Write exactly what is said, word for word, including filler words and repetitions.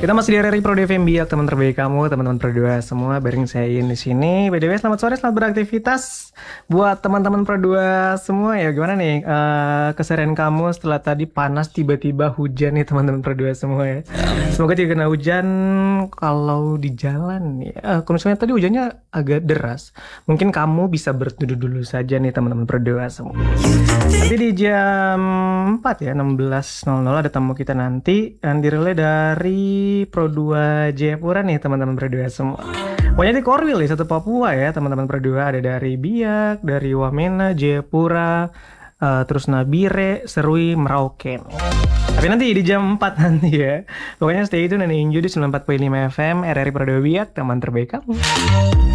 Kita masih di R R I Pro D F M Biak, teman terbaik kamu, teman-teman Pro dua semua, bareng saya Iin di sini. B D W selamat sore, selamat beraktivitas buat teman-teman Pro dua semua ya. Gimana nih uh, keseharian kamu setelah tadi panas tiba-tiba hujan nih teman-teman Pro dua semua ya. Semoga tidak kena hujan kalau di jalan ya. Uh, kalau misalnya tadi hujannya agak deras, mungkin kamu bisa berteduh dulu saja nih teman-teman Pro dua semua. Nanti di jam empat ya, enam belas nol nol ada tamu kita nanti yang direlay dari Pro dua Jayapura nih teman-teman Pro dua semua. Pokoknya di Korwil ya, satu Papua ya teman-teman Pro dua. Ada dari Biak, dari Wamena, Jayapura, uh, terus Nabire, Serui, Merauke. Tapi nanti di jam empat nanti ya. Pokoknya stay tune dan enjoy di sembilan puluh empat koma lima F M R R I Pro dua Biak, teman terbaik kamu.